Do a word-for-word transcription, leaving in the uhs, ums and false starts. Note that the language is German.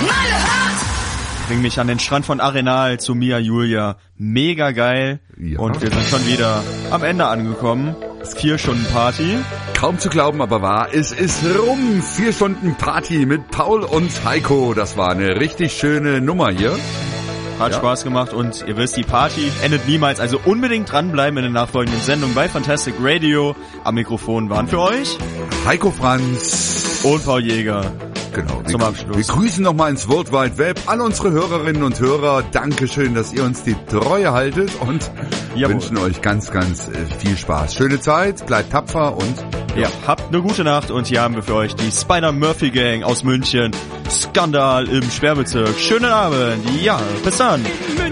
Bring mich an den Strand von Arenal zu Mia Julia. Mega geil. Ja. Und wir sind schon wieder am Ende angekommen. Vier Stunden Party. Kaum zu glauben, aber wahr. Es ist rum. Vier Stunden Party mit Paul und Heiko. Das war eine richtig schöne Nummer hier. Hat Ja. Spaß gemacht und ihr wisst, die Party endet niemals. Also unbedingt dranbleiben in den nachfolgenden Sendungen bei Fantastic Radio. Am Mikrofon waren für euch Heiko Franz und Paul Jäger. Genau. Zum wir, Abschluss. Wir grüßen nochmal ins World Wide Web alle unsere Hörerinnen und Hörer. Dankeschön, dass ihr uns die Treue haltet und Jawohl. wünschen euch ganz, ganz äh, viel Spaß. Schöne Zeit, bleibt tapfer und Ja, habt eine gute Nacht und hier haben wir für euch die Spider-Murphy Gang aus München. Skandal im Sperrbezirk. Schönen Abend. Ja, bis dann.